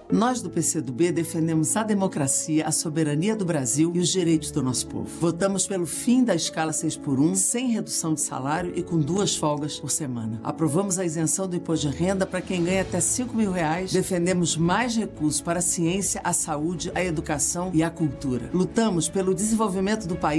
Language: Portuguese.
Nós do PCdoB defendemos a democracia, a soberania do Brasil e os direitos do nosso povo. Votamos pelo fim da escala 6x1, sem redução de salário e com 2 folgas por semana. Aprovamos a isenção do imposto de renda para quem ganha até R$5.000. Defendemos mais recursos para a ciência, a saúde, a educação e a cultura. Lutamos pelo desenvolvimento do país